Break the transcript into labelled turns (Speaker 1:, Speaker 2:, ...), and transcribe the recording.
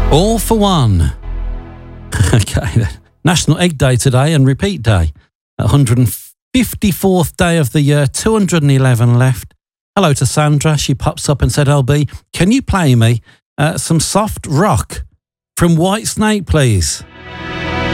Speaker 1: All for one. Okay, National Egg Day today and repeat day. 154th day of the year, 211 left. Hello to Sandra. She pops up and said, LB, can you play me some soft rock from Whitesnake, please?